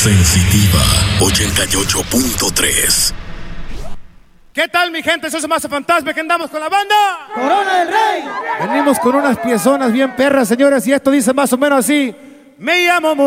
Sensitiva 88.3. ¿Qué tal, mi gente? Eso es Mazo Fantasma, que andamos con la banda Corona del Rey. Venimos con unas piezonas bien perras, señores, y esto dice más o menos así. Me llamo